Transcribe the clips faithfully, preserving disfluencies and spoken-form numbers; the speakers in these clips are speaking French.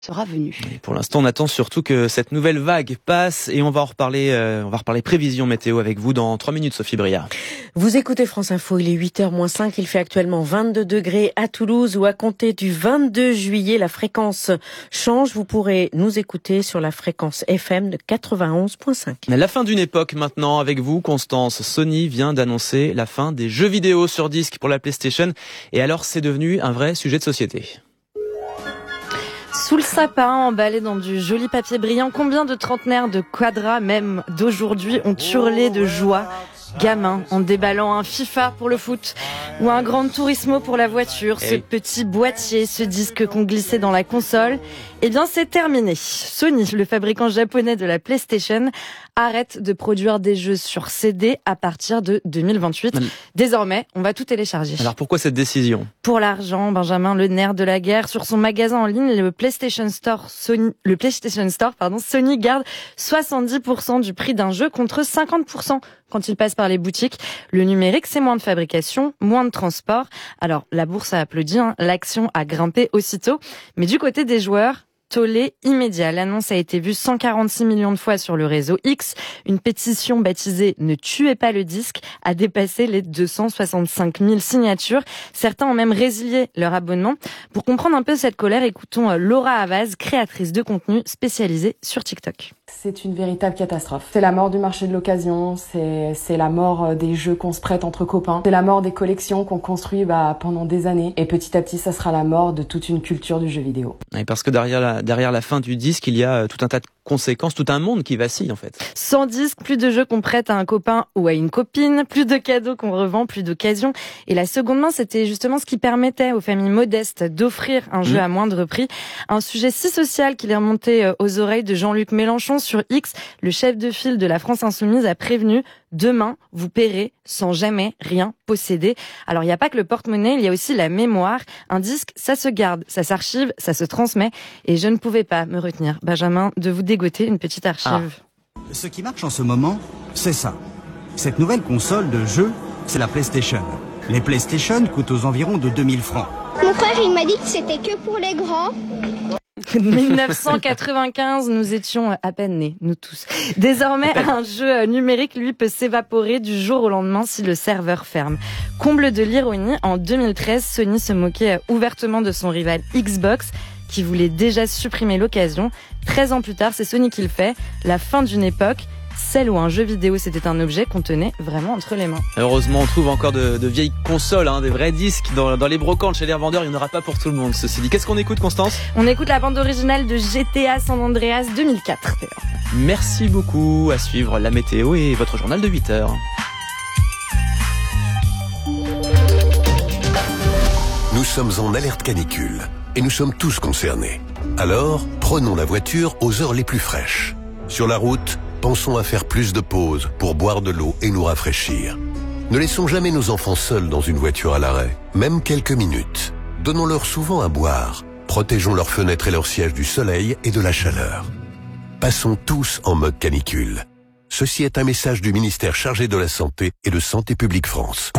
sera venu. Et pour l'instant, on attend surtout que cette nouvelle vague passe et on va en reparler, euh, on va reparler prévision météo avec vous dans trois minutes, Sophie Briard. Vous écoutez France Info, il est huit heures moins cinq, il fait actuellement vingt-deux degrés à Toulouse où à compter du vingt-deux juillet, la fréquence change. Vous pourrez nous écouter sur la fréquence F M de quatre-vingt-onze virgule cinq. La fin d'une époque maintenant avec vous, Constance. Sony vient d'annoncer la fin des jeux vidéo sur disque pour la PlayStation et alors c'est devenu un vrai sujet de société. Sous le sapin, emballé dans du joli papier brillant, combien de trentenaires de quadras, même d'aujourd'hui, ont hurlé de joie, gamins, en déballant un FIFA pour le foot ou un Gran Turismo pour la voiture, ce petit boîtier, ce disque qu'on glissait dans la console. Eh bien, c'est terminé. Sony, le fabricant japonais de la PlayStation, arrête de produire des jeux sur C D à partir de deux mille vingt-huit. Désormais, on va tout télécharger. Alors pourquoi cette décision ? Pour l'argent, Benjamin, le nerf de la guerre. Sur son magasin en ligne, le PlayStation Store, Sony, le PlayStation Store, pardon, Sony garde soixante-dix pour cent du prix d'un jeu contre cinquante pour cent quand il passe par les boutiques. Le numérique, c'est moins de fabrication, moins de transport. Alors, la bourse a applaudi, hein, l'action a grimpé aussitôt. Mais du côté des joueurs, tollé immédiat. L'annonce a été vue cent quarante-six millions de fois sur le réseau X. Une pétition baptisée « Ne tuez pas le disque » a dépassé les deux cent soixante-cinq mille signatures. Certains ont même résilié leur abonnement. Pour comprendre un peu cette colère, écoutons Laura Havaz, créatrice de contenu spécialisée sur TikTok. C'est une véritable catastrophe. C'est la mort du marché de l'occasion, c'est, c'est la mort des jeux qu'on se prête entre copains, c'est la mort des collections qu'on construit bah, pendant des années. Et petit à petit, ça sera la mort de toute une culture du jeu vidéo. Et parce que derrière la, derrière la fin du disque, il y a tout un tas de conséquences, tout un monde qui vacille en fait. Sans disque, plus de jeux qu'on prête à un copain ou à une copine, plus de cadeaux qu'on revend, plus d'occasions. Et la seconde main, c'était justement ce qui permettait aux familles modestes d'offrir un jeu mmh. à moindre prix. Un sujet si social qu'il est remonté aux oreilles de Jean-Luc Mélenchon sur X. Le chef de file de la France Insoumise a prévenu « Demain, vous paierez sans jamais rien posséder ». Alors, il n'y a pas que le porte-monnaie, il y a aussi la mémoire. Un disque, ça se garde, ça s'archive, ça se transmet. Et je ne pouvais pas me retenir, Benjamin, de vous dégoter une petite archive. Ah. Ce qui marche en ce moment, c'est ça. Cette nouvelle console de jeu, c'est la PlayStation. Les PlayStation coûtent aux environs de deux mille francs. Mon frère, il m'a dit que c'était que pour les grands. dix-neuf cent quatre-vingt-quinze, nous étions à peine nés, nous tous. Désormais, un jeu numérique, lui, peut s'évaporer du jour au lendemain si le serveur ferme. Comble de l'ironie, en deux mille treize, Sony se moquait ouvertement de son rival Xbox, qui voulait déjà supprimer l'occasion. treize ans plus tard, c'est Sony qui le fait. La fin d'une époque, celle où un jeu vidéo c'était un objet qu'on tenait vraiment entre les mains. Heureusement, on trouve encore de, de vieilles consoles, hein, des vrais disques dans, dans les brocantes chez les revendeurs. Il n'y en aura pas pour tout le monde, ceci dit. Qu'est-ce qu'on écoute, Constance ? On écoute la bande originale de G T A San Andreas deux mille quatre. Merci beaucoup. À suivre la météo et votre journal de huit heures. Nous sommes en alerte canicule et nous sommes tous concernés. Alors, prenons la voiture aux heures les plus fraîches. Sur la route, pensons à faire plus de pauses pour boire de l'eau et nous rafraîchir. Ne laissons jamais nos enfants seuls dans une voiture à l'arrêt, même quelques minutes. Donnons-leur souvent à boire. Protégeons leurs fenêtres et leurs sièges du soleil et de la chaleur. Passons tous en mode canicule. Ceci est un message du ministère chargé de la Santé et de Santé publique France.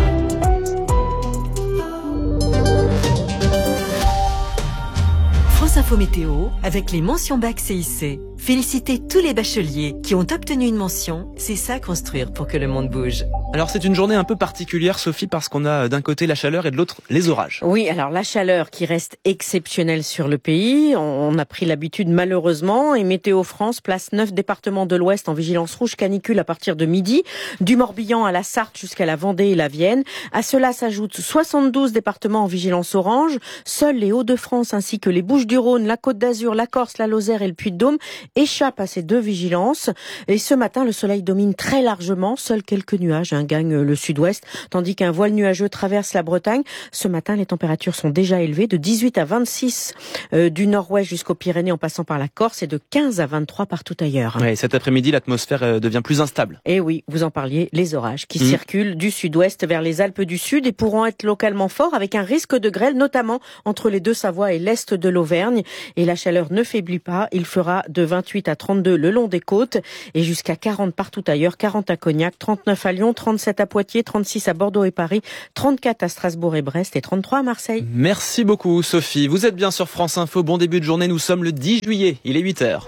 France Info Météo avec les mentions bac C I C. Félicitez tous les bacheliers qui ont obtenu une mention. C'est ça construire pour que le monde bouge. Alors c'est une journée un peu particulière, Sophie, parce qu'on a d'un côté la chaleur et de l'autre les orages. Oui, alors la chaleur qui reste exceptionnelle sur le pays. On a pris l'habitude malheureusement et Météo France place neuf départements de l'Ouest en vigilance rouge canicule à partir de midi, du Morbihan à la Sarthe jusqu'à la Vendée et la Vienne. À cela s'ajoutent soixante-douze départements en vigilance orange. Seuls les Hauts-de-France ainsi que les Bouches-du-Rhône, la Côte d'Azur, la Corse, la Lozère et le Puy-de-Dôme échappent à ces deux vigilances. Et ce matin, le soleil domine très largement. Seuls quelques nuages hein, gagnent le sud-ouest, tandis qu'un voile nuageux traverse la Bretagne. Ce matin, les températures sont déjà élevées, de dix-huit à vingt-six euh, du nord-ouest jusqu'aux Pyrénées en passant par la Corse et de quinze à vingt-trois partout ailleurs. Ouais, cet après-midi, l'atmosphère euh, devient plus instable. Et oui, vous en parliez, les orages qui mmh. circulent du sud-ouest vers les Alpes du Sud et pourront être localement forts avec un risque de grêle, notamment entre les Deux-Savoies et l'est de l'Auvergne. Auvergne et la chaleur ne faiblit pas. Il fera de vingt-huit à trente-deux le long des côtes et jusqu'à quarante partout ailleurs, quarante à Cognac, trente-neuf à Lyon, trente-sept à Poitiers, trente-six à Bordeaux et Paris, trente-quatre à Strasbourg et Brest et trente-trois à Marseille. Merci beaucoup Sophie. Vous êtes bien sur France Info. Bon début de journée. Nous sommes le dix juillet. Il est huit heures.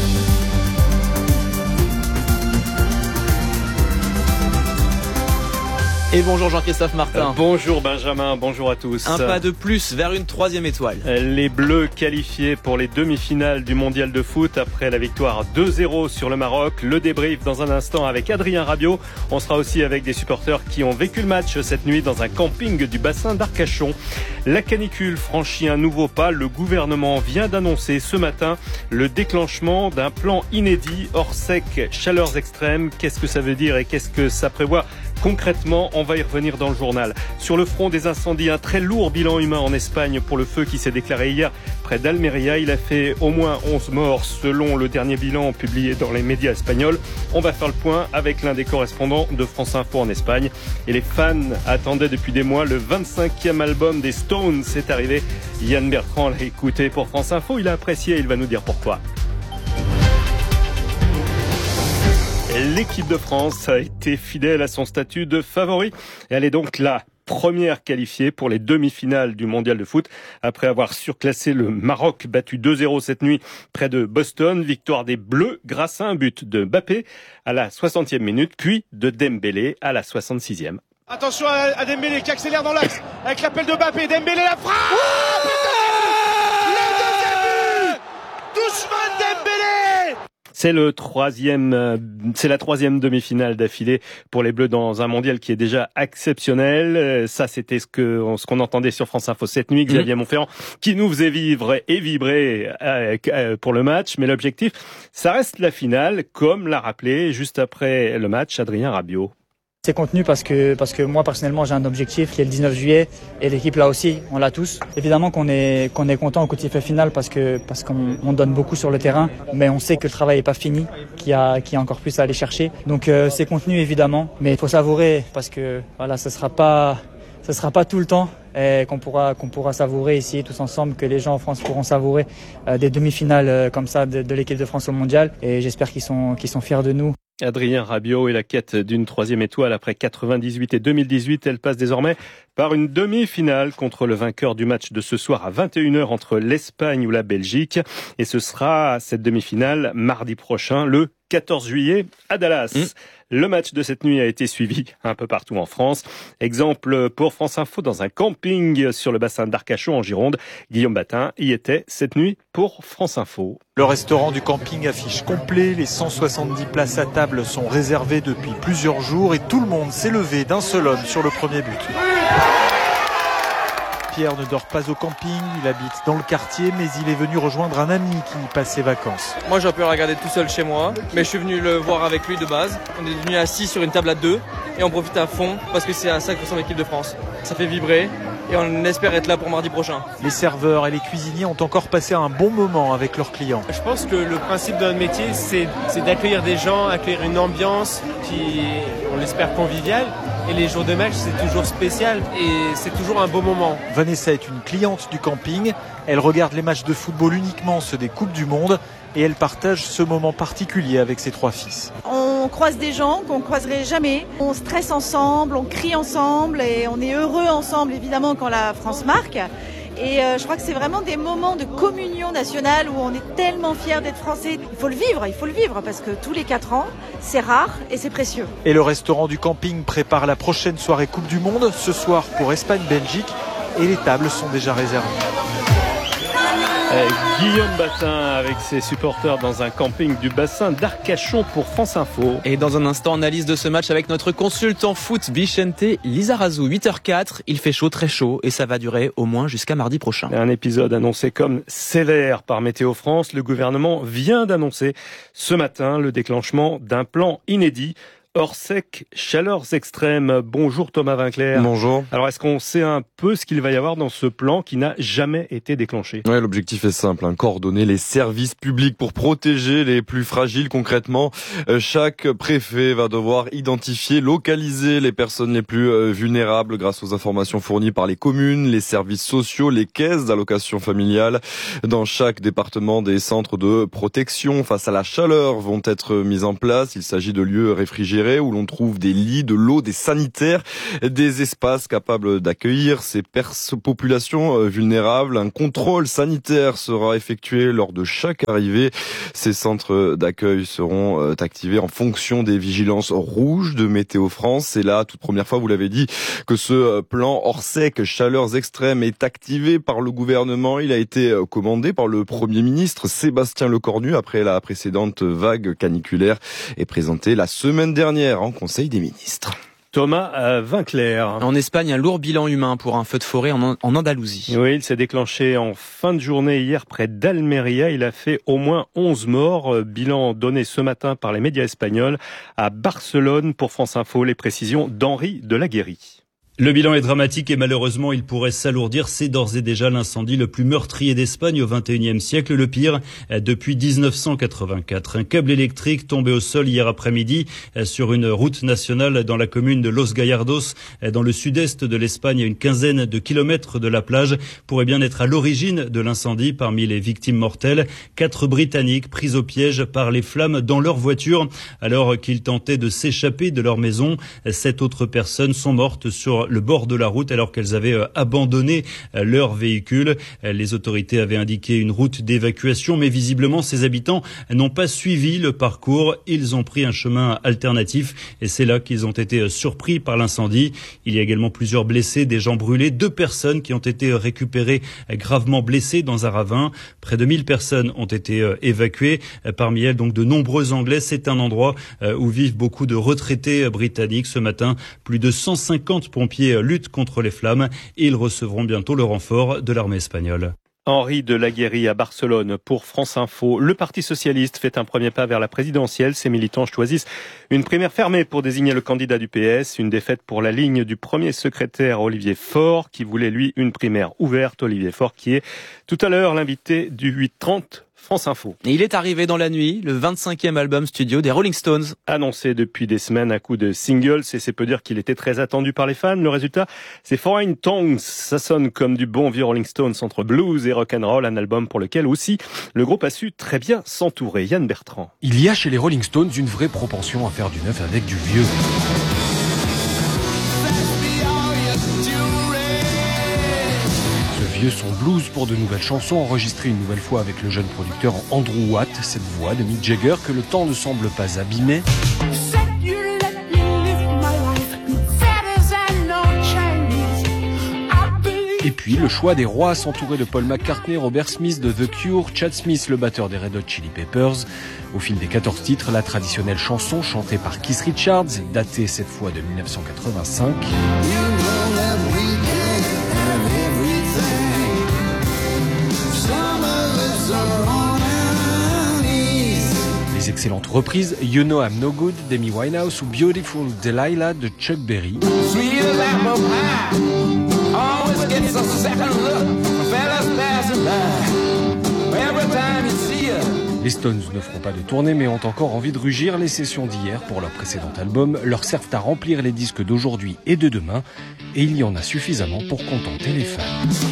Et bonjour Jean-Christophe Martin. Euh, bonjour Benjamin, bonjour à tous. Un pas de plus vers une troisième étoile. Les Bleus qualifiés pour les demi-finales du mondial de foot après la victoire deux zéro sur le Maroc. Le débrief dans un instant avec Adrien Rabiot. On sera aussi avec des supporters qui ont vécu le match cette nuit dans un camping du bassin d'Arcachon. La canicule franchit un nouveau pas. Le gouvernement vient d'annoncer ce matin le déclenchement d'un plan inédit hors sec, chaleurs extrêmes. Qu'est-ce que ça veut dire et qu'est-ce que ça prévoit concrètement? On va y revenir dans le journal. Sur le front des incendies, un très lourd bilan humain en Espagne pour le feu qui s'est déclaré hier près d'Almeria. Il a fait au moins onze morts selon le dernier bilan publié dans les médias espagnols. On va faire le point avec l'un des correspondants de France Info en Espagne. Et les fans attendaient depuis des mois le vingt-cinquième album des Stones. C'est arrivé. Yann Bertrand l'a écouté pour France Info. Il a apprécié et il va nous dire pourquoi. L'équipe de France a été fidèle à son statut de favori. Elle est donc la première qualifiée pour les demi-finales du mondial de foot. Après avoir surclassé le Maroc, battu deux zéro cette nuit près de Boston. Victoire des Bleus grâce à un but de Mbappé à la soixantième minute, puis de Dembélé à la soixante-sixième. Attention à Dembélé qui accélère dans l'axe avec l'appel de Mbappé. Dembélé la frappe. Oh, le deuxième but. Ousmane Dembélé. C'est le troisième, c'est la troisième demi-finale d'affilée pour les Bleus dans un mondial qui est déjà exceptionnel. Ça, c'était ce que, ce qu'on entendait sur France Info cette nuit, Xavier mmh. Monferrand, qui nous faisait vivre et vibrer pour le match. Mais l'objectif, ça reste la finale, comme l'a rappelé juste après le match Adrien Rabiot. C'est contenu parce que, parce que moi personnellement j'ai un objectif qui est le dix-neuf juillet et l'équipe là aussi, on l'a tous. Évidemment qu'on est, qu'on est content au coup de sifflet final parce que, parce qu'on on donne beaucoup sur le terrain, mais on sait que le travail n'est pas fini, qu'il y a, qu'il y a encore plus à aller chercher. Donc euh, c'est contenu évidemment, mais il faut savourer parce que voilà, ce sera pas, ce sera pas tout le temps et qu'on pourra, qu'on pourra savourer ici tous ensemble, que les gens en France pourront savourer euh, des demi-finales euh, comme ça de, de l'équipe de France au mondial et j'espère qu'ils sont, qu'ils sont fiers de nous. Adrien Rabiot et la quête d'une troisième étoile après quatre-vingt-dix-huit et deux mille dix-huit. Elle passe désormais par une demi-finale contre le vainqueur du match de ce soir à vingt et une heures entre l'Espagne ou la Belgique. Et ce sera cette demi-finale mardi prochain, le quatorze juillet à Dallas. Mmh. Le match de cette nuit a été suivi un peu partout en France. Exemple pour France Info dans un camping sur le bassin d'Arcachon en Gironde. Guillaume Batin y était cette nuit pour France Info. Le restaurant du camping affiche complet. Les cent soixante-dix places à table sont réservées depuis plusieurs jours et tout le monde s'est levé d'un seul homme sur le premier but. Pierre ne dort pas au camping, il habite dans le quartier, mais il est venu rejoindre un ami qui y passe ses vacances. Moi j'aurais pu le regarder tout seul chez moi, mais je suis venu le voir avec lui de base. On est venu assis sur une table à deux et on profite à fond parce que c'est à ça que ressemble l'équipe de France. Ça fait vibrer et on espère être là pour mardi prochain. Les serveurs et les cuisiniers ont encore passé un bon moment avec leurs clients. Je pense que le principe de notre métier, c'est, c'est d'accueillir des gens, accueillir une ambiance qui, on l'espère, conviviale. Et les jours de match, c'est toujours spécial et c'est toujours un beau moment. Vanessa est une cliente du camping. Elle regarde les matchs de football uniquement ceux des Coupes du Monde et elle partage ce moment particulier avec ses trois fils. On croise des gens qu'on ne croiserait jamais. On stresse ensemble, on crie ensemble et on est heureux ensemble évidemment quand la France marque. Et euh, je crois que c'est vraiment des moments de communion nationale où on est tellement fiers d'être français. Il faut le vivre, il faut le vivre parce que tous les quatre ans, c'est rare et c'est précieux. Et le restaurant du camping prépare la prochaine soirée Coupe du Monde, ce soir pour Espagne-Belgique, et les tables sont déjà réservées. Euh, Guillaume Batin avec ses supporters dans un camping du bassin d'Arcachon pour France Info. Et dans un instant, analyse de ce match avec notre consultant foot Vicente Lizarazu. huit heures quatre, il fait chaud, très chaud, et ça va durer au moins jusqu'à mardi prochain. Un épisode annoncé comme sévère par Météo France. Le gouvernement vient d'annoncer ce matin le déclenchement d'un plan inédit Hors sec, chaleurs extrêmes. Bonjour Thomas Vinclair. Bonjour. Alors est-ce qu'on sait un peu ce qu'il va y avoir dans ce plan qui n'a jamais été déclenché? Ouais, l'objectif est simple, hein, coordonner les services publics pour protéger les plus fragiles. Concrètement, euh, chaque préfet va devoir identifier, localiser les personnes les plus euh, vulnérables grâce aux informations fournies par les communes, les services sociaux, les caisses d'allocation familiale. Dans chaque département, des centres de protection face à la chaleur vont être mis en place. Il s'agit de lieux réfrigérés où l'on trouve des lits, de l'eau, des sanitaires, des espaces capables d'accueillir ces pers- populations vulnérables. Un contrôle sanitaire sera effectué lors de chaque arrivée. Ces centres d'accueil seront activés en fonction des vigilances rouges de Météo France. C'est là, toute première fois, vous l'avez dit, que ce plan hors sec, chaleurs extrêmes, est activé par le gouvernement. Il a été commandé par le Premier ministre Sébastien Lecornu après la précédente vague caniculaire et présenté la semaine dernière en Conseil des ministres. Thomas Vinclair. En Espagne, un lourd bilan humain pour un feu de forêt en, en Andalousie. Oui, il s'est déclenché en fin de journée hier près d'Almeria. Il a fait au moins onze morts. Bilan donné ce matin par les médias espagnols à Barcelone. Pour France Info, les précisions d'Henri de la Guéry. Le bilan est dramatique et malheureusement il pourrait s'alourdir. C'est d'ores et déjà l'incendie le plus meurtrier d'Espagne au vingt et unième siècle, le pire depuis dix-neuf cent quatre-vingt-quatre. Un câble électrique tombé au sol hier après-midi sur une route nationale dans la commune de Los Gallardos, dans le sud-est de l'Espagne, à une quinzaine de kilomètres de la plage, pourrait bien être à l'origine de l'incendie. Parmi les victimes mortelles, quatre Britanniques pris au piège par les flammes dans leur voiture alors qu'ils tentaient de s'échapper de leur maison. Sept autres personnes sont mortes sur le bord de la route alors qu'elles avaient abandonné leur véhicule. Les autorités avaient indiqué une route d'évacuation, mais visiblement ces habitants n'ont pas suivi le parcours. Ils ont pris un chemin alternatif et c'est là qu'ils ont été surpris par l'incendie. Il y a également plusieurs blessés, des gens brûlés, deux personnes qui ont été récupérées gravement blessées dans un ravin. Près de mille personnes ont été évacuées, parmi elles donc de nombreux Anglais. C'est un endroit où vivent beaucoup de retraités britanniques. Ce matin, plus de cent cinquante pompiers luttent contre les flammes et ils recevront bientôt le renfort de l'armée espagnole. Henri de la Guéry à Barcelone pour France Info. Le Parti socialiste fait un premier pas vers la présidentielle. Ses militants choisissent une primaire fermée pour désigner le candidat du P S. Une défaite pour la ligne du premier secrétaire Olivier Faure qui voulait lui une primaire ouverte. Olivier Faure qui est tout à l'heure l'invité du huit trente France Info. Et il est arrivé dans la nuit, le vingt-cinquième album studio des Rolling Stones. Annoncé depuis des semaines à coup de singles, et c'est peu dire qu'il était très attendu par les fans. Le résultat, c'est Foreign Tongues. Ça sonne comme du bon vieux Rolling Stones entre blues et rock'n'roll, un album pour lequel aussi le groupe a su très bien s'entourer. Yann Bertrand. Il y a chez les Rolling Stones une vraie propension à faire du neuf avec du vieux. Vieux son blues pour de nouvelles chansons enregistrées une nouvelle fois avec le jeune producteur Andrew Watt, cette voix de Mick Jagger que le temps ne semble pas abîmer. Et puis le choix des rois s'entourer de Paul McCartney, Robert Smith de The Cure, Chad Smith, le batteur des Red Hot Chili Peppers. Au fil des quatorze titres, la traditionnelle chanson chantée par Keith Richards, datée cette fois de dix-neuf cent quatre-vingt-cinq. Les excellentes reprises You Know I'm No Good d'Amy Winehouse ou Beautiful Delilah de Chuck Berry. Les Stones ne feront pas de tournée mais ont encore envie de rugir. Les sessions d'hier pour leur précédent album leur servent à remplir les disques d'aujourd'hui et de demain et il y en a suffisamment pour contenter les fans.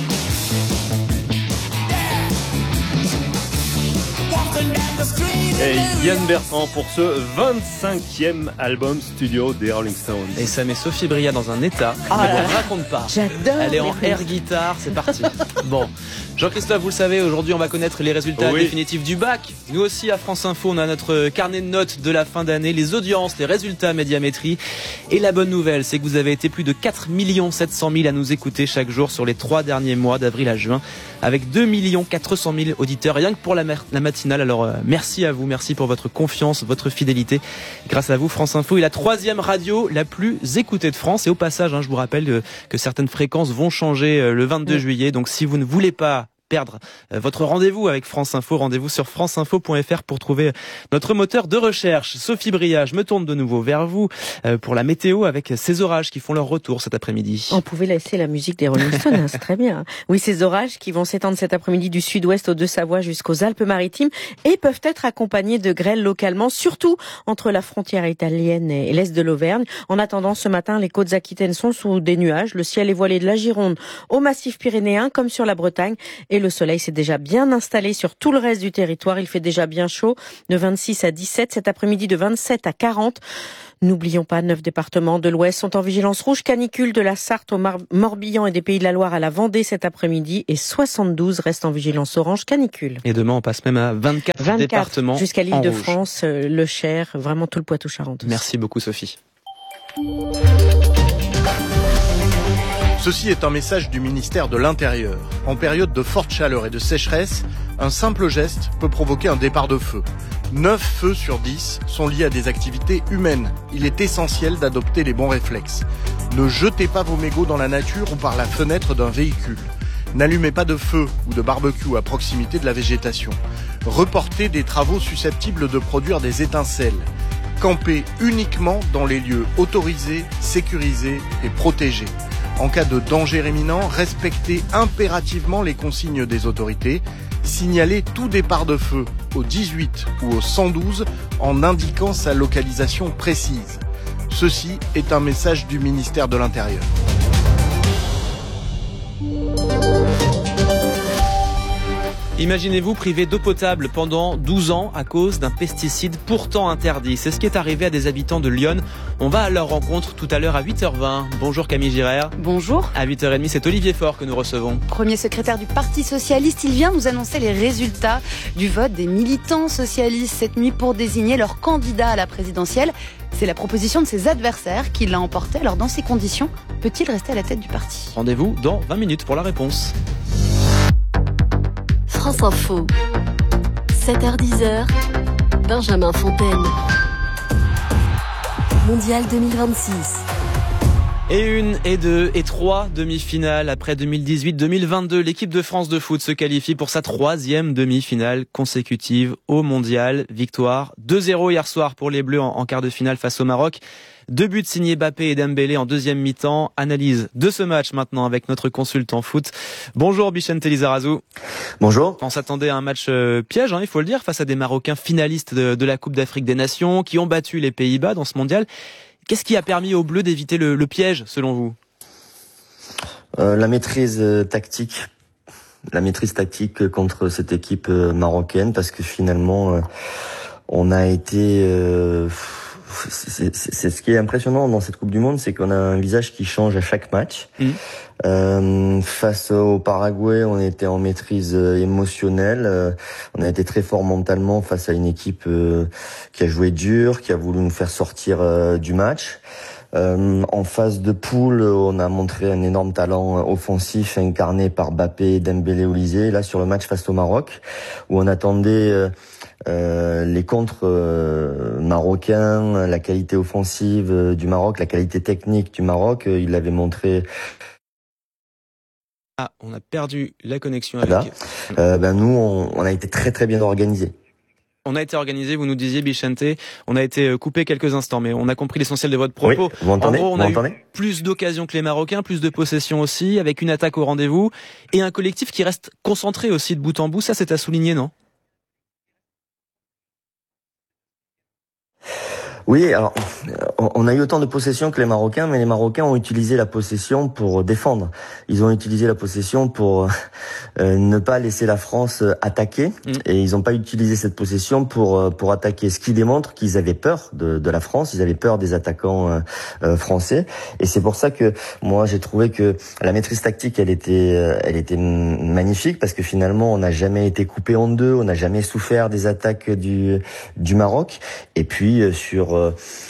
Et Yann Bertrand pour ce vingt-cinquième album studio des Rolling Stones. Et ça met Sophie Bria dans un état. Oh mais là bon, là. raconte pas. J'adore. Elle est en air guitare, c'est parti. Bon, Jean-Christophe, vous le savez, aujourd'hui on va connaître les résultats Oui. définitifs du bac. Nous aussi à France Info, on a notre carnet de notes de la fin d'année, les audiences, les résultats médiamétrie. Et la bonne nouvelle, c'est que vous avez été plus de quatre millions sept cent mille à nous écouter chaque jour sur les trois derniers mois, d'avril à juin, avec deux millions quatre cent mille auditeurs, rien que pour la, mer- la matinale. Alors euh, merci à vous, merci pour votre confiance, votre fidélité. Grâce à vous, France Info est la troisième radio la plus écoutée de France. Et au passage, hein, je vous rappelle euh, que certaines fréquences vont changer euh, le vingt-deux juillet. Donc si vous ne voulez pas perdre votre rendez-vous avec France Info. Rendez-vous sur franceinfo point f r pour trouver notre moteur de recherche. Sophie Bria, je me tourne de nouveau vers vous pour la météo avec ces orages qui font leur retour cet après-midi. On pouvait laisser la musique des Rolling Stones, hein, c'est très bien. Oui, ces orages qui vont s'étendre cet après-midi du sud-ouest aux Deux-Savoie jusqu'aux Alpes-Maritimes et peuvent être accompagnés de grêle localement, surtout entre la frontière italienne et l'est de l'Auvergne. En attendant, ce matin, les côtes aquitaines sont sous des nuages. Le ciel est voilé de la Gironde au massif pyrénéen comme sur la Bretagne et le soleil s'est déjà bien installé sur tout le reste du territoire. Il fait déjà bien chaud, de vingt-six à dix-sept, cet après-midi de vingt-sept à quarante. N'oublions pas, neuf départements de l'Ouest sont en vigilance rouge canicule, de la Sarthe au Morbihan et des Pays de la Loire à la Vendée cet après-midi, et soixante-douze restent en vigilance orange canicule. Et demain, on passe même à vingt-quatre, vingt-quatre départements jusqu'à l'île de France, le Cher, vraiment tout le Poitou-Charentes. Merci beaucoup, Sophie. Ceci est un message du ministère de l'Intérieur. En période de forte chaleur et de sécheresse, un simple geste peut provoquer un départ de feu. neuf feux sur dix sont liés à des activités humaines. Il est essentiel d'adopter les bons réflexes. Ne jetez pas vos mégots dans la nature ou par la fenêtre d'un véhicule. N'allumez pas de feu ou de barbecue à proximité de la végétation. Reportez des travaux susceptibles de produire des étincelles. Campez uniquement dans les lieux autorisés, sécurisés et protégés. En cas de danger imminent, respectez impérativement les consignes des autorités. Signalez tout départ de feu au dix-huit ou au cent douze en indiquant sa localisation précise. Ceci est un message du ministère de l'Intérieur. Imaginez-vous privé d'eau potable pendant douze ans à cause d'un pesticide pourtant interdit. C'est ce qui est arrivé à des habitants de Lyon. On va à leur rencontre tout à l'heure à huit heures vingt. Bonjour Camille Girard. Bonjour. À huit heures trente, c'est Olivier Faure que nous recevons. Premier secrétaire du Parti Socialiste, il vient nous annoncer les résultats du vote des militants socialistes cette nuit pour désigner leur candidat à la présidentielle. C'est la proposition de ses adversaires qui l'a emporté. Alors dans ces conditions, peut-il rester à la tête du parti ? Rendez-vous dans vingt minutes pour la réponse. France Info, sept heures dix, Benjamin Fontaine. Mondial deux mille vingt-six. Et une, et deux, et trois demi-finales après deux mille dix-huit deux mille vingt-deux. L'équipe de France de foot se qualifie pour sa troisième demi-finale consécutive au Mondial. Victoire deux zéro hier soir pour les Bleus en, en quart de finale face au Maroc. Deux buts signés Mbappé et Dembélé en deuxième mi-temps. Analyse de ce match maintenant avec notre consultant foot. Bonjour Bichente Lizarazu. Bonjour. On s'attendait à un match euh, piège, hein, il faut le dire, face à des Marocains finalistes de, de la Coupe d'Afrique des Nations qui ont battu les Pays-Bas dans ce mondial. Qu'est-ce qui a permis aux Bleus d'éviter le, le piège selon vous ? euh, La maîtrise euh, tactique. La maîtrise tactique contre cette équipe euh, marocaine, parce que finalement euh, on a été... Euh, C'est, c'est, c'est ce qui est impressionnant dans cette Coupe du Monde, c'est qu'on a un visage qui change à chaque match. Mmh. Euh, face au Paraguay, on était en maîtrise émotionnelle. Euh, on a été très fort mentalement face à une équipe euh, qui a joué dur, qui a voulu nous faire sortir euh, du match. Euh, en phase de poule, on a montré un énorme talent offensif incarné par Mbappé, Dembélé, Olysée. Là, sur le match face au Maroc, où on attendait euh, euh, les contres euh, marocains, la qualité offensive euh, du Maroc, la qualité technique du Maroc, euh, il l'avait montré. Ah, on a perdu la connexion Là, avec... euh, ben nous, on, on a été très très bien organisés. On a été organisé, vous nous disiez, Bichente, on a été coupé quelques instants, mais on a compris l'essentiel de votre propos. Oui, vous m'entendez ? En gros, on vous a m'entendez ? eu plus d'occasions que les Marocains, plus de possession aussi, avec une attaque au rendez-vous, et un collectif qui reste concentré aussi de bout en bout. Ça, c'est à souligner, non ? Oui, alors on a eu autant de possession que les Marocains, mais les Marocains ont utilisé la possession pour défendre. Ils ont utilisé la possession pour euh, ne pas laisser la France attaquer, mmh. et ils n'ont pas utilisé cette possession pour pour attaquer. Ce qui démontre qu'ils avaient peur de, de la France, ils avaient peur des attaquants euh, euh, français, et c'est pour ça que moi j'ai trouvé que la maîtrise tactique elle était elle était magnifique, parce que finalement on n'a jamais été coupé en deux, on n'a jamais souffert des attaques du du Maroc, et puis sur sur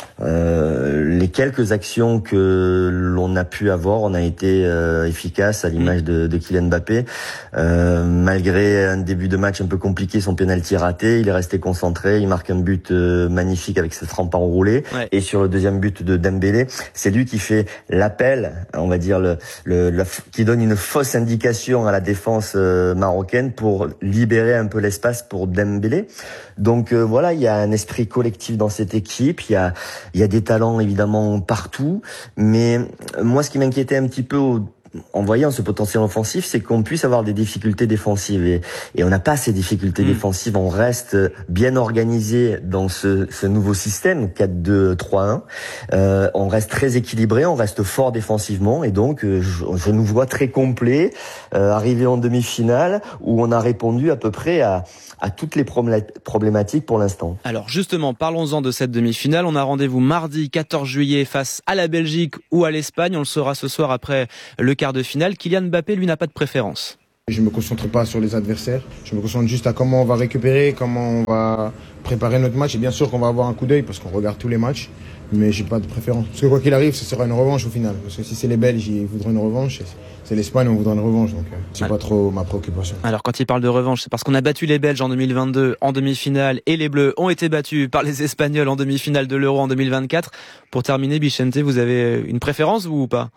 euh, les quelques actions que l'on a pu avoir, on a été euh, efficace à l'image de, de Kylian Mbappé. Euh, malgré un début de match un peu compliqué, son penalty raté, il est resté concentré, il marque un but euh, magnifique avec ses trente pas enroulés. Ouais. Et sur le deuxième but de Dembélé, c'est lui qui fait l'appel, on va dire le, le la, qui donne une fausse indication à la défense euh, marocaine pour libérer un peu l'espace pour Dembélé. Donc euh, voilà, il y a un esprit collectif dans cette équipe, il y a il y a des talents évidemment partout, mais moi ce qui m'inquiétait un petit peu au en voyant ce potentiel offensif, c'est qu'on puisse avoir des difficultés défensives et, et on n'a pas ces difficultés mmh. défensives. On reste bien organisé dans ce, ce nouveau système quatre deux trois un. Euh, on reste très équilibré, on reste fort défensivement et donc je, je nous vois très complet euh, arriver en demi-finale où on a répondu à peu près à, à toutes les problématiques pour l'instant. Alors justement, parlons-en de cette demi-finale. On a rendez-vous mardi quatorze juillet face à la Belgique ou à l'Espagne. On le saura ce soir après le quart de finale. Kylian Mbappé, lui, n'a pas de préférence. Je ne me concentre pas sur les adversaires. Je me concentre juste à comment on va récupérer, comment on va préparer notre match. Et bien sûr qu'on va avoir un coup d'œil parce qu'on regarde tous les matchs. Mais j'ai pas de préférence. Parce que quoi qu'il arrive, ce sera une revanche au final. Parce que si c'est les Belges, ils voudront une revanche. C'est l'Espagne, on voudra une revanche. Donc c'est ah. pas trop ma préoccupation. Alors quand il parle de revanche, c'est parce qu'on a battu les Belges en deux mille vingt-deux en demi-finale et les Bleus ont été battus par les Espagnols en demi-finale de l'Euro en deux mille vingt-quatre. Pour terminer, Bichente, vous avez une préférence vous ou pas?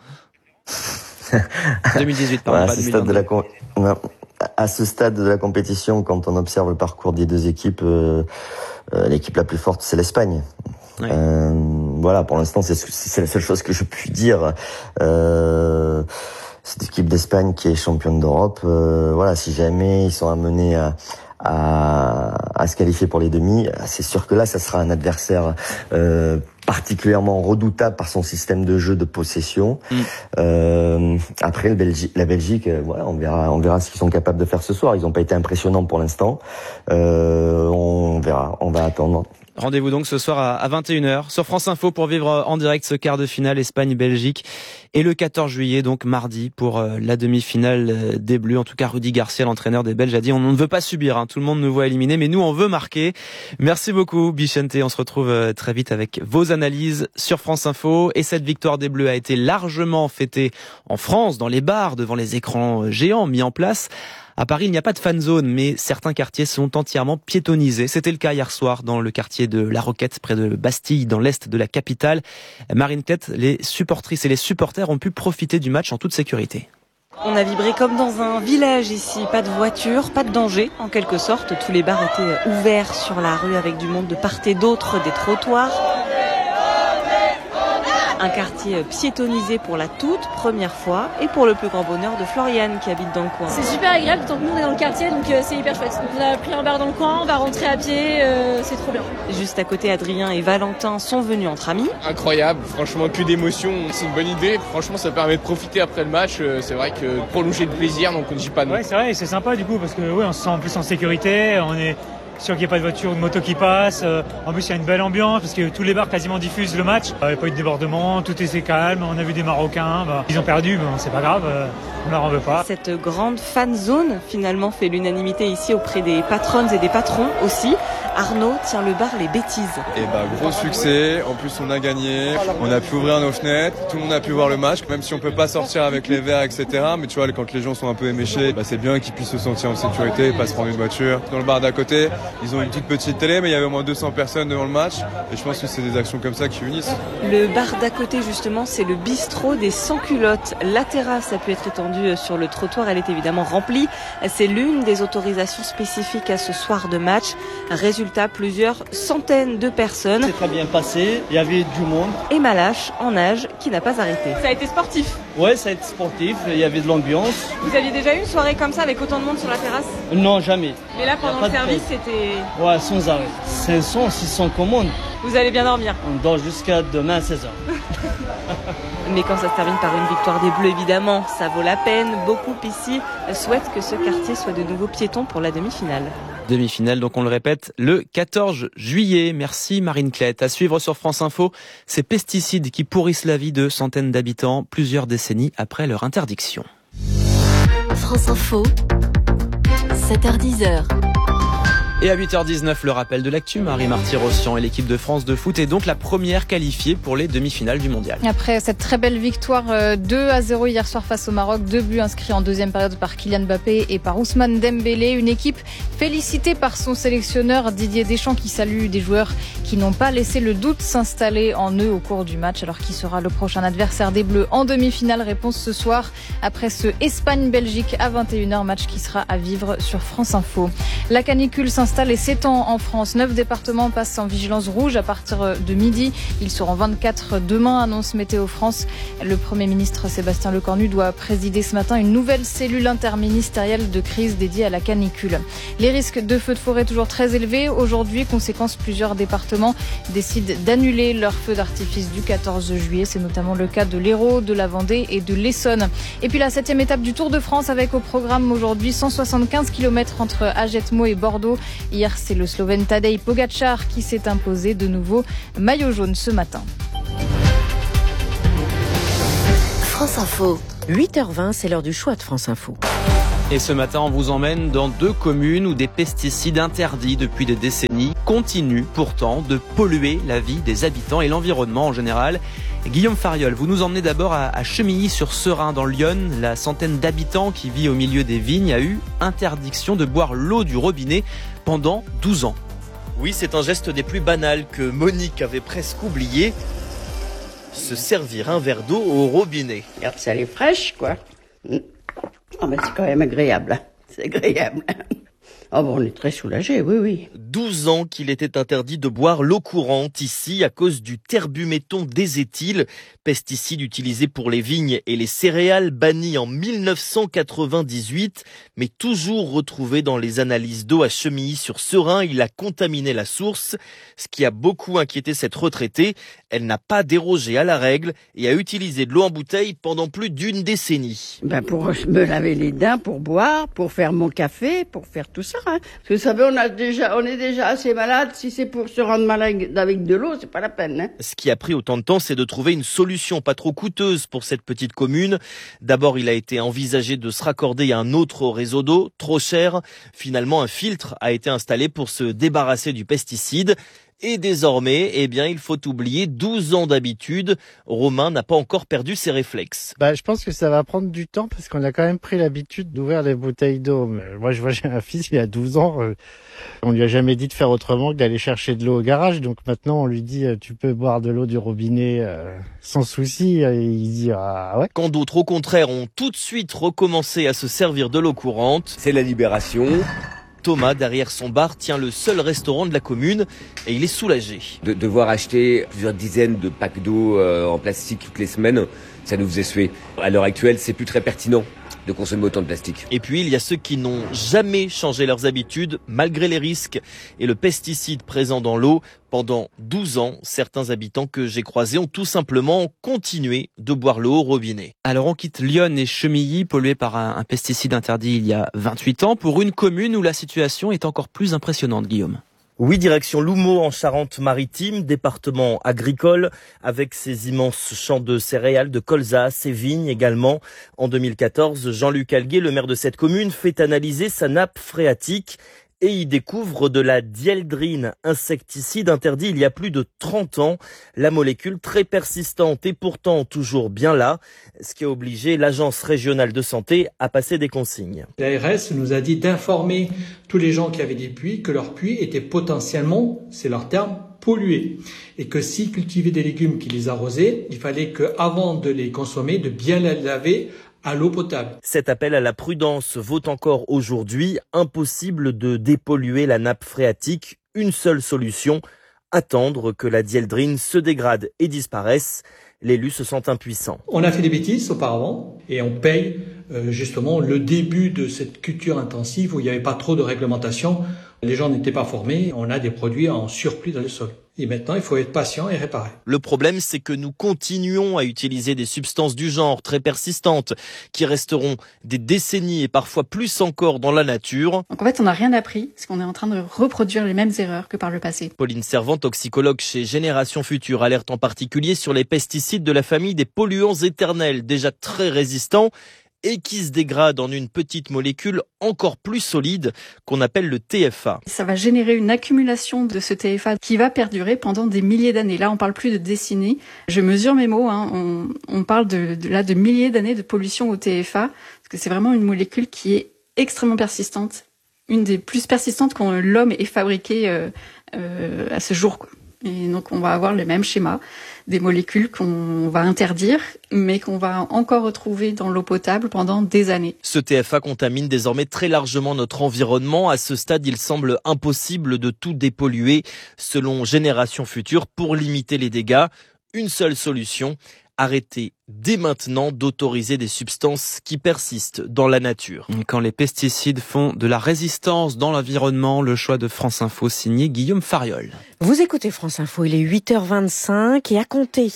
deux mille dix-huit, pardon, voilà, pas deux mille vingt-deux. De la com... À ce stade de la compétition, quand on observe le parcours des deux équipes, euh, euh, l'équipe la plus forte, c'est l'Espagne. Ouais. Euh, voilà, pour l'instant, c'est, c'est la seule chose que je puis dire. Euh, cette équipe d'Espagne qui est championne d'Europe, euh, voilà, si jamais ils sont amenés à, à, à se qualifier pour les demi, c'est sûr que là, ça sera un adversaire euh, particulièrement redoutable par son système de jeu de possession. Mm. Euh, après, le Belgi- la Belgique, euh, voilà, on verra, on verra ce qu'ils sont capables de faire ce soir. Ils n'ont pas été impressionnants pour l'instant. Euh, on verra, on va attendre. Rendez-vous donc ce soir à vingt et une heures sur France Info pour vivre en direct ce quart de finale Espagne-Belgique et le quatorze juillet, donc mardi, pour la demi-finale des Bleus. En tout cas, Rudi Garcia, l'entraîneur des Belges, a dit on ne veut pas subir, hein. Tout le monde nous voit éliminer, mais nous on veut marquer. Merci beaucoup Bichente, on se retrouve très vite avec vos analyses sur France Info. Et cette victoire des Bleus a été largement fêtée en France, dans les bars, devant les écrans géants mis en place. À Paris, il n'y a pas de fan zone, mais certains quartiers sont entièrement piétonnisés. C'était le cas hier soir dans le quartier de La Roquette, près de Bastille, dans l'est de la capitale. Marine Clette, les supportrices et les supporters ont pu profiter du match en toute sécurité. On a vibré comme dans un village ici, pas de voiture, pas de danger en quelque sorte. Tous les bars étaient ouverts sur la rue avec du monde de part et d'autre des trottoirs. Un quartier piétonnisé pour la toute première fois et pour le plus grand bonheur de Floriane qui habite dans le coin. C'est super agréable, tant que nous on est dans le quartier, donc euh, c'est hyper chouette. Donc on a pris un bar dans le coin, on va rentrer à pied, euh, c'est trop bien. Juste à côté, Adrien et Valentin sont venus entre amis. Incroyable, franchement que d'émotion, c'est une bonne idée. Franchement ça permet de profiter après le match, c'est vrai que prolonger le plaisir, donc on ne dit pas non. Ouais c'est vrai, c'est sympa du coup parce que ouais, on se sent en plus en sécurité, on est sûr qu'il n'y a pas de voiture ou de moto qui passe. En plus, il y a une belle ambiance parce que tous les bars quasiment diffusent le match. Il n'y a pas eu de débordement, tout était calme. On a vu des Marocains. Bah, ils ont perdu, mais c'est pas grave. On leur en veut pas. Cette grande fan zone, finalement, fait l'unanimité ici auprès des patronnes et des patrons aussi. Arnaud tient le bar Les Bêtises. Et bah, gros succès. En plus, on a gagné. On a pu ouvrir nos fenêtres. Tout le monde a pu voir le match. Même si on peut pas sortir avec les verres, et cetera. Mais tu vois, quand les gens sont un peu éméchés, bah, c'est bien qu'ils puissent se sentir en sécurité et pas se prendre une voiture. Dans le bar d'à côté, ils ont une toute petite télé, mais il y avait au moins deux cents personnes devant le match. Et je pense que c'est des actions comme ça qui unissent. Le bar d'à côté, justement, c'est le bistrot des sans-culottes. La terrasse a pu être étendue sur le trottoir. Elle est évidemment remplie. C'est l'une des autorisations spécifiques à ce soir de match. Résultat, plusieurs centaines de personnes. C'est très bien passé. Il y avait du monde. Et Malache, en nage, qui n'a pas arrêté. Ça a été sportif. Ouais, ça a été sportif. Il y avait de l'ambiance. Vous aviez déjà eu une soirée comme ça avec autant de monde sur la terrasse? Non, jamais. Mais là, pendant le service, c'était... Ouais, sans arrêt. cinq cents, six cents commandes. Vous allez bien dormir? On dort jusqu'à demain à seize heures. Mais quand ça se termine par une victoire des Bleus, évidemment, ça vaut la peine. Beaucoup ici souhaitent que ce quartier soit de nouveau piéton pour la demi-finale. Demi-finale, donc on le répète, le quatorze juillet. Merci Marine Clette. À suivre sur France Info, ces pesticides qui pourrissent la vie de centaines d'habitants plusieurs décennies après leur interdiction. France Info, sept heures dix. Et à huit heures dix-neuf, le rappel de l'actu, Marie Marty-Rossian et l'équipe de France de foot est donc la première qualifiée pour les demi-finales du mondial. Après cette très belle victoire deux à zéro hier soir face au Maroc, deux buts inscrits en deuxième période par Kylian Mbappé et par Ousmane Dembélé, une équipe félicitée par son sélectionneur Didier Deschamps qui salue des joueurs qui n'ont pas laissé le doute s'installer en eux au cours du match. Alors qui sera le prochain adversaire des Bleus en demi-finale? Réponse ce soir après ce Espagne-Belgique à vingt et une heures, match qui sera à vivre sur France Info. La canicule s'installe et s'étend en France. Neuf départements passent en vigilance rouge à partir de midi. Ils seront vingt-quatre demain, annonce Météo France. Le Premier ministre Sébastien Lecornu doit présider ce matin une nouvelle cellule interministérielle de crise dédiée à la canicule. Les risques de feux de forêt toujours très élevés. Aujourd'hui, conséquence, plusieurs départements décident d'annuler leur feu d'artifice du quatorze juillet. C'est notamment le cas de l'Hérault, de la Vendée et de l'Essonne. Et puis la septième étape du Tour de France avec au programme aujourd'hui cent soixante-quinze kilomètres entre Ajetmo et Bordeaux. Hier, c'est le Slovène Tadej Pogačar qui s'est imposé de nouveau maillot jaune ce matin. France Info. huit heures vingt, c'est l'heure du choix de France Info. Et ce matin, on vous emmène dans deux communes où des pesticides interdits depuis des décennies continuent pourtant de polluer la vie des habitants et l'environnement en général. Guillaume Fariol, vous nous emmenez d'abord à, à Chemilly-sur-Serein dans l'Yonne. La centaine d'habitants qui vit au milieu des vignes a eu interdiction de boire l'eau du robinet pendant douze ans. Oui, c'est un geste des plus banals que Monique avait presque oublié. Se servir un verre d'eau au robinet. Regarde, ça elle est fraîche, quoi. Ah, mais c'est quand même agréable. C'est agréable. Oh bon, on est très soulagés, oui, oui. douze ans qu'il était interdit de boire l'eau courante ici à cause du terbuméthon déséthyle, pesticide utilisé pour les vignes et les céréales, banni en mille neuf cent quatre-vingt-dix-huit, mais toujours retrouvé dans les analyses d'eau à Chemilly-sur-Serein. Il a contaminé la source, ce qui a beaucoup inquiété cette retraitée. Elle n'a pas dérogé à la règle et a utilisé de l'eau en bouteille pendant plus d'une décennie. Ben pour me laver les dents, pour boire, pour faire mon café, pour faire tout ça. Hein. Parce que vous savez, on, a déjà, on est déjà assez malade. Si c'est pour se rendre malade avec de l'eau, c'est pas la peine. Hein. Ce qui a pris autant de temps, c'est de trouver une solution pas trop coûteuse pour cette petite commune. D'abord, il a été envisagé de se raccorder à un autre réseau d'eau, trop cher. Finalement, un filtre a été installé pour se débarrasser du pesticide. Et désormais, eh bien, il faut oublier douze ans d'habitude. Romain n'a pas encore perdu ses réflexes. Bah, je pense que ça va prendre du temps parce qu'on a quand même pris l'habitude d'ouvrir les bouteilles d'eau. Mais moi, je vois, j'ai un fils, il a douze ans. Euh, on lui a jamais dit de faire autrement que d'aller chercher de l'eau au garage. Donc maintenant, on lui dit, euh, tu peux boire de l'eau du robinet euh, sans souci. Et il dit, ah ouais. Quand d'autres, au contraire, ont tout de suite recommencé à se servir de l'eau courante. C'est la libération. Thomas, derrière son bar, tient le seul restaurant de la commune et il est soulagé. De devoir acheter plusieurs dizaines de packs d'eau euh, en plastique toutes les semaines, ça nous faisait suer. À l'heure actuelle, c'est plus très pertinent de consommer autant de plastique. Et puis, il y a ceux qui n'ont jamais changé leurs habitudes, malgré les risques et le pesticide présent dans l'eau. Pendant douze ans, certains habitants que j'ai croisés ont tout simplement continué de boire l'eau au robinet. Alors on quitte Lyon et Chemilly, pollués par un, un pesticide interdit il y a vingt-huit ans, pour une commune où la situation est encore plus impressionnante, Guillaume. Oui, direction Loumeau en Charente-Maritime, département agricole, avec ses immenses champs de céréales, de colza, ses vignes également. En deux mille quatorze, Jean-Luc Alguet, le maire de cette commune, fait analyser sa nappe phréatique et y découvre de la dieldrine, insecticide interdit il y a plus de trente ans. La molécule très persistante et pourtant toujours bien là, ce qui a obligé l'Agence régionale de santé à passer des consignes. L'A R S nous a dit d'informer tous les gens qui avaient des puits que leurs puits étaient potentiellement, c'est leur terme, pollués. Et que s'ils cultivaient des légumes qui les arrosaient, il fallait qu'avant de les consommer, de bien les laver à l'eau potable. Cet appel à la prudence vaut encore aujourd'hui. Impossible de dépolluer la nappe phréatique. Une seule solution, attendre que la dieldrine se dégrade et disparaisse. L'élu se sent impuissant. On a fait des bêtises auparavant et on paye euh, justement le début de cette culture intensive où il n'y avait pas trop de réglementation. Les gens n'étaient pas formés. On a des produits en surplus dans le sol. Et maintenant, il faut être patient et réparer. Le problème, c'est que nous continuons à utiliser des substances du genre très persistantes qui resteront des décennies et parfois plus encore dans la nature. Donc en fait, on n'a rien appris parce qu'on est en train de reproduire les mêmes erreurs que par le passé. Pauline Servant, toxicologue chez Génération Future, alerte en particulier sur les pesticides de la famille des polluants éternels, déjà très résistants et qui se dégrade en une petite molécule encore plus solide qu'on appelle le T F A. Ça va générer une accumulation de ce T F A qui va perdurer pendant des milliers d'années. Là, on parle plus de décennies. Je mesure mes mots. Hein. On, on parle de, de, là de milliers d'années de pollution au T F A, parce que c'est vraiment une molécule qui est extrêmement persistante, une des plus persistantes que l'homme ait fabriquée euh, euh, à ce jour, quoi. Et donc on va avoir le même schéma, des molécules qu'on va interdire, mais qu'on va encore retrouver dans l'eau potable pendant des années. Ce T F A contamine désormais très largement notre environnement. À ce stade, il semble impossible de tout dépolluer. Selon Génération Future, pour limiter les dégâts, une seule solution, arrêter dès maintenant d'autoriser des substances qui persistent dans la nature. Quand les pesticides font de la résistance dans l'environnement, le choix de France Info signé Guillaume Fariol. Vous écoutez France Info, il est huit heures vingt-cinq et à compter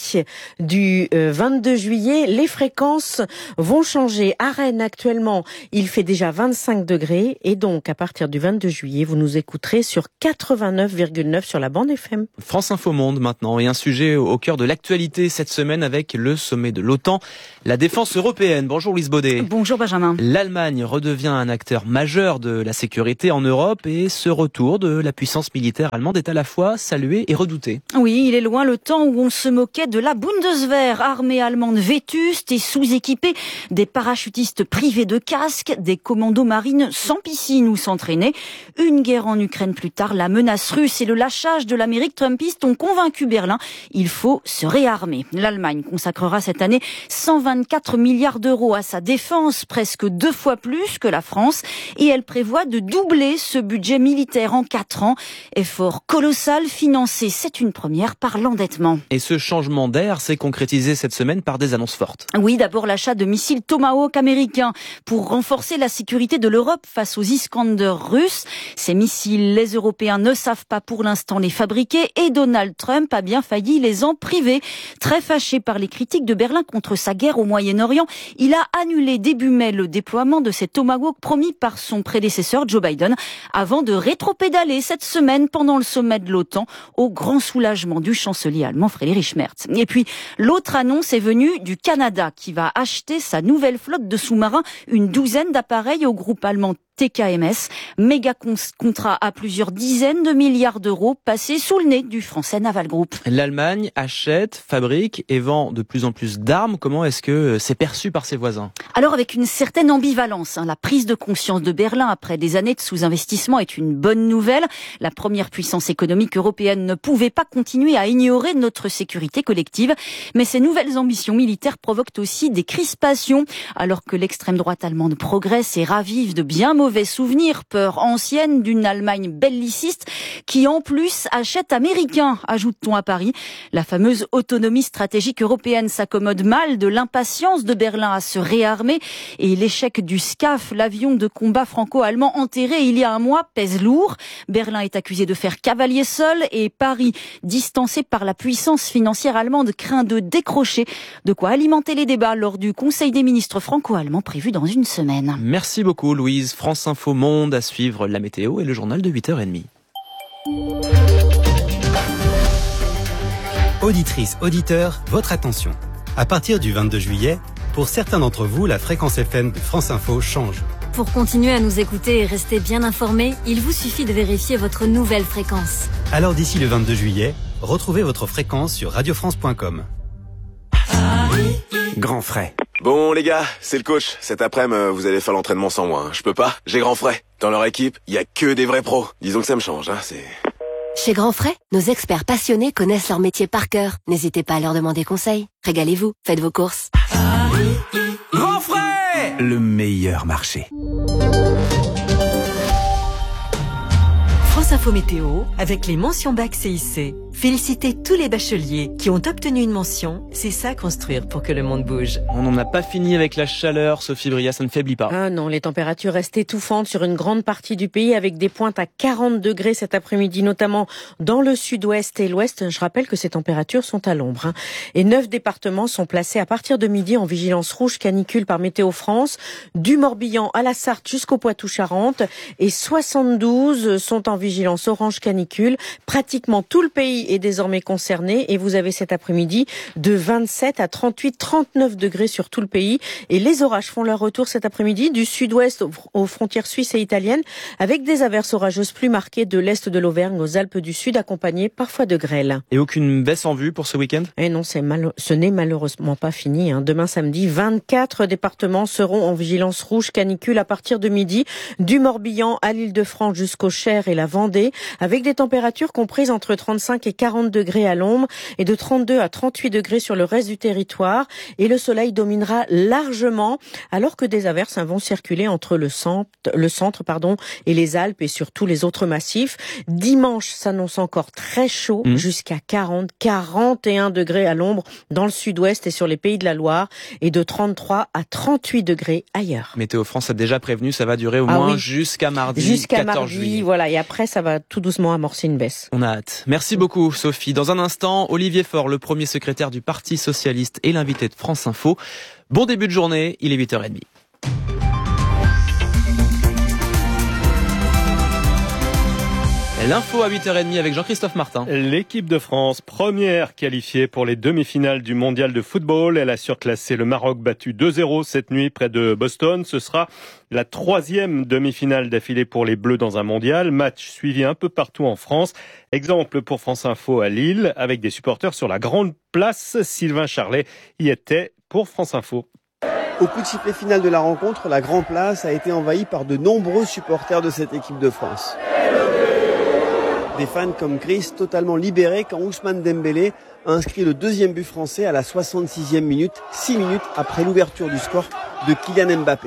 du vingt-deux juillet, les fréquences vont changer. À Rennes, actuellement, il fait déjà vingt-cinq degrés et donc à partir du vingt-deux juillet, vous nous écouterez sur quatre-vingt-neuf virgule neuf sur la bande F M. France Info Monde maintenant et un sujet au cœur de l'actualité cette semaine avec le sommet de l'OTAN, la défense européenne. Bonjour Louise Baudet. Bonjour Benjamin. L'Allemagne redevient un acteur majeur de la sécurité en Europe et ce retour de la puissance militaire allemande est à la fois salué et redouté. Oui, il est loin le temps où on se moquait de la Bundeswehr, armée allemande vétuste et sous-équipée, des parachutistes privés de casques, des commandos marines sans piscine où s'entraîner. Une guerre en Ukraine plus tard, la menace russe et le lâchage de l'Amérique trumpiste ont convaincu Berlin. Il faut se réarmer. L'Allemagne consacrera cette année cent vingt-quatre milliards d'euros à sa défense, presque deux fois plus que la France, et elle prévoit de doubler ce budget militaire en quatre ans. Effort colossal financé, c'est une première, par l'endettement. Et ce changement d'air s'est concrétisé cette semaine par des annonces fortes. Oui, d'abord l'achat de missiles Tomahawk américains pour renforcer la sécurité de l'Europe face aux Iskander russes. Ces missiles, les Européens ne savent pas pour l'instant les fabriquer et Donald Trump a bien failli les en priver. Très fâché par les critiques de Berlin contre sa guerre au Moyen-Orient, il a annulé début mai le déploiement de ces Tomahawk promis par son prédécesseur Joe Biden avant de rétropédaler cette semaine pendant le sommet de l'OTAN au grand soulagement du chancelier allemand Friedrich Merz. Et puis l'autre annonce est venue du Canada qui va acheter sa nouvelle flotte de sous-marins, une douzaine d'appareils au groupe allemand T K M S, méga contrat à plusieurs dizaines de milliards d'euros passés sous le nez du français Naval Group. L'Allemagne achète, fabrique et vend de plus en plus d'armes. Comment est-ce que c'est perçu par ses voisins ? Alors avec une certaine ambivalence, hein, la prise de conscience de Berlin après des années de sous-investissement est une bonne nouvelle. La première puissance économique européenne ne pouvait pas continuer à ignorer notre sécurité collective. Mais ces nouvelles ambitions militaires provoquent aussi des crispations. Alors que l'extrême droite allemande progresse et ravive de bien mauvais souvenirs, peur ancienne d'une Allemagne belliciste qui en plus achète américain, ajoute-t-on à Paris. La fameuse autonomie stratégique européenne s'accommode mal de l'impatience de Berlin à se réarmer et l'échec du SCAF, l'avion de combat franco-allemand enterré il y a un mois, pèse lourd. Berlin est accusé de faire cavalier seul et Paris, distancé par la puissance financière allemande, craint de décrocher, de quoi alimenter les débats lors du Conseil des ministres franco-allemands prévu dans une semaine. Merci beaucoup Louise. France Info Monde à suivre la météo et le journal de huit heures trente. Auditrices, auditeurs, votre attention. À partir du vingt-deux juillet, pour certains d'entre vous, la fréquence F M de France Info change. Pour continuer à nous écouter et rester bien informés, il vous suffit de vérifier votre nouvelle fréquence. Alors d'ici le vingt-deux juillet, retrouvez votre fréquence sur radio france point com. Grand frais. Bon les gars, c'est le coach. Cet après-midi, vous allez faire l'entraînement sans moi. Hein. Je peux pas, j'ai Grand Frais. Dans leur équipe, il y a que des vrais pros. Disons que ça me change, hein, c'est... Chez Grand Frais, nos experts passionnés connaissent leur métier par cœur. N'hésitez pas à leur demander conseil. Régalez-vous, faites vos courses. Grand Frais, le meilleur marché. France Info Météo, avec les mentions bac C I C. Félicitez tous les bacheliers qui ont obtenu une mention. C'est ça construire pour que le monde bouge. On n'en a pas fini avec la chaleur, Sophie Bria, ça ne faiblit pas. Ah non, les températures restent étouffantes sur une grande partie du pays avec des pointes à quarante degrés cet après-midi, notamment dans le sud-ouest et l'ouest. Je rappelle que ces températures sont à l'ombre. Hein. Et neuf départements sont placés à partir de midi en vigilance rouge canicule par Météo France, du Morbihan à la Sarthe jusqu'au Poitou-Charentes et soixante-douze sont en vigilance orange canicule. Pratiquement tout le pays Normandie est désormais concernée et vous avez cet après-midi de vingt-sept à trente-huit, trente-neuf degrés sur tout le pays. Et les orages font leur retour cet après-midi du sud-ouest aux frontières suisses et italiennes avec des averses orageuses plus marquées de l'est de l'Auvergne aux Alpes du Sud accompagnées parfois de grêle. Et aucune baisse en vue pour ce week-end ? Eh non, c'est mal... ce n'est malheureusement pas fini. Hein. Demain samedi, vingt-quatre départements seront en vigilance rouge canicule à partir de midi, du Morbihan à l'Île-de-France jusqu'au Cher et la Vendée, avec des températures comprises entre trente-cinq et quarante degrés à l'ombre et de trente-deux à trente-huit degrés sur le reste du territoire. Et le soleil dominera largement, alors que des averses vont circuler entre le centre, le centre pardon, et les Alpes et sur tous les autres massifs. Dimanche s'annonce encore très chaud, mmh. jusqu'à quarante, quarante et un degrés à l'ombre dans le sud-ouest et sur les Pays de la Loire, et de trente-trois à trente-huit degrés ailleurs. Météo France a déjà prévenu, ça va durer au ah moins oui. jusqu'à mardi, jusqu'à quatorze mardi, juillet. Voilà, et après ça va tout doucement amorcer une baisse. On a hâte. Merci beaucoup Sophie. Dans un instant, Olivier Faure, le premier secrétaire du Parti Socialiste et l'invité de France Info. Bon début de journée, il est huit heures trente. L'info à huit heures trente avec Jean-Christophe Martin. L'équipe de France, première qualifiée pour les demi-finales du mondial de football. Elle a surclassé le Maroc, battu deux zéro cette nuit près de Boston. Ce sera la troisième demi-finale d'affilée pour les Bleus dans un mondial. Match suivi un peu partout en France. Exemple pour France Info à Lille, avec des supporters sur la grande place. Sylvain Charlet y était pour France Info. Au coup de sifflet final de la rencontre, la Grand Place a été envahie par de nombreux supporters de cette équipe de France. Des fans comme Chris, totalement libérés quand Ousmane Dembélé a inscrit le deuxième but français à la soixante-sixième minute, six minutes après l'ouverture du score de Kylian Mbappé.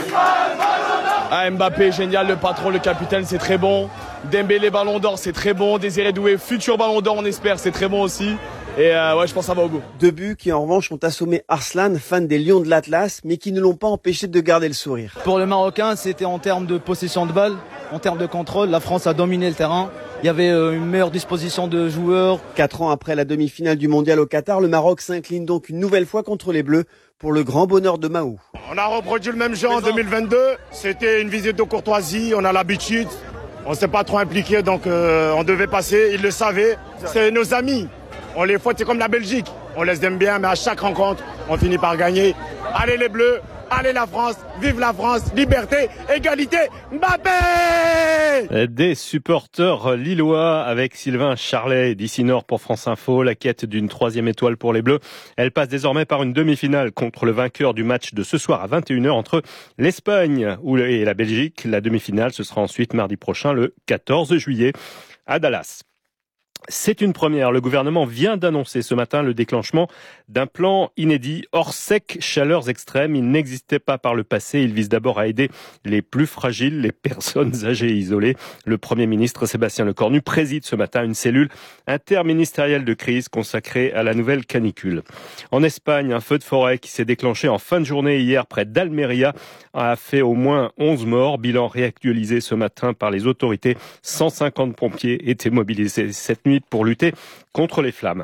Ah, Mbappé, génial, le patron, le capitaine, c'est très bon. Dembélé, ballon d'or, c'est très bon. Désiré Doué, futur ballon d'or, on espère, c'est très bon aussi. Et euh, ouais, je pense que ça va au goût. Deux buts qui en revanche ont assommé Arslan, fan des Lions de l'Atlas, mais qui ne l'ont pas empêché de garder le sourire. Pour le Marocain, c'était en termes de possession de balle, en termes de contrôle. La France a dominé le terrain. Il y avait une meilleure disposition de joueurs. Quatre ans après la demi-finale du mondial au Qatar, le Maroc s'incline donc une nouvelle fois contre les Bleus pour le grand bonheur de Mahou. On a reproduit le même jeu en deux mille vingt-deux. C'était une visite de courtoisie, on a l'habitude. On ne s'est pas trop impliqué, donc euh, on devait passer. Ils le savaient. C'est nos amis. On les faut, c'est comme la Belgique. On les aime bien, mais à chaque rencontre, on finit par gagner. Allez les Bleus, allez la France, vive la France, liberté, égalité, Mbappé! Des supporters lillois avec Sylvain Charlet d'ici Nord pour France Info. La quête d'une troisième étoile pour les Bleus. Elle passe désormais par une demi-finale contre le vainqueur du match de ce soir à vingt et une heures entre l'Espagne et la Belgique. La demi-finale, ce sera ensuite mardi prochain, le quatorze juillet, à Dallas. C'est une première. Le gouvernement vient d'annoncer ce matin le déclenchement d'un plan inédit hors sec, chaleurs extrêmes. Il n'existait pas par le passé. Il vise d'abord à aider les plus fragiles, les personnes âgées et isolées. Le Premier ministre Sébastien Lecornu préside ce matin une cellule interministérielle de crise consacrée à la nouvelle canicule. En Espagne, un feu de forêt qui s'est déclenché en fin de journée hier près d'Almeria a fait au moins onze morts. Bilan réactualisé ce matin par les autorités. cent cinquante pompiers étaient mobilisés cette nuit pour lutter contre les flammes.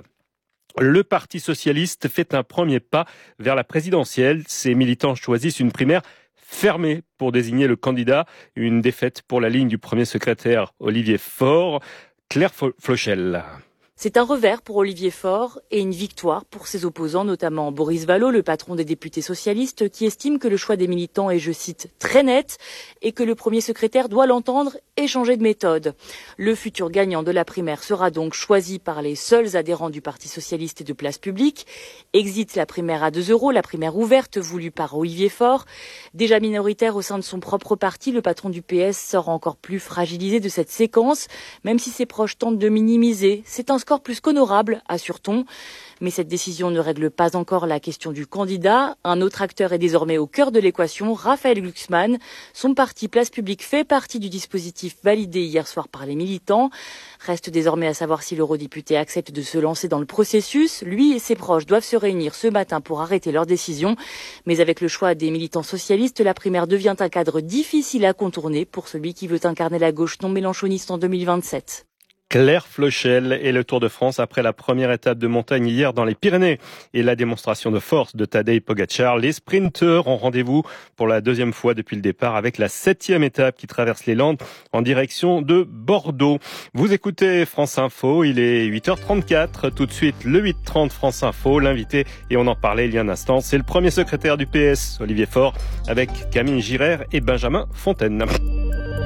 Le Parti socialiste fait un premier pas vers la présidentielle. Ses militants choisissent une primaire fermée pour désigner le candidat. Une défaite pour la ligne du premier secrétaire Olivier Faure. Claire Flochel. C'est un revers pour Olivier Faure et une victoire pour ses opposants, notamment Boris Vallaud, le patron des députés socialistes, qui estime que le choix des militants est, je cite, très net et que le premier secrétaire doit l'entendre et changer de méthode. Le futur gagnant de la primaire sera donc choisi par les seuls adhérents du Parti socialiste et de Place Publique. Exit la primaire à deux euros, la primaire ouverte voulue par Olivier Faure. Déjà minoritaire au sein de son propre parti, le patron du P S sort encore plus fragilisé de cette séquence, même si ses proches tentent de minimiser. C'est un score plus qu'honorable, assure-t-on. Mais cette décision ne règle pas encore la question du candidat. Un autre acteur est désormais au cœur de l'équation, Raphaël Glucksmann. Son parti Place Publique fait partie du dispositif validé hier soir par les militants. Reste désormais à savoir si l'eurodéputé accepte de se lancer dans le processus. Lui et ses proches doivent se réunir ce matin pour arrêter leur décision. Mais avec le choix des militants socialistes, la primaire devient un cadre difficile à contourner pour celui qui veut incarner la gauche non mélenchoniste en deux mille vingt-sept. Claire Flochel et le Tour de France après la première étape de montagne hier dans les Pyrénées et la démonstration de force de Tadej Pogačar. Les sprinteurs ont rendez-vous pour la deuxième fois depuis le départ avec la septième étape qui traverse les Landes en direction de Bordeaux. Vous écoutez France Info, il est huit heures trente-quatre. Tout de suite, le huit heures trente France Info. L'invité, et on en parlait il y a un instant, c'est le premier secrétaire du P S, Olivier Faure, avec Camille Girard et Benjamin Fontaine.